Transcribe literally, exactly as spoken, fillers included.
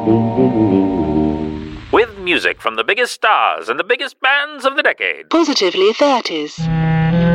With music from the biggest stars and the biggest bands of the decade. Positively thirties.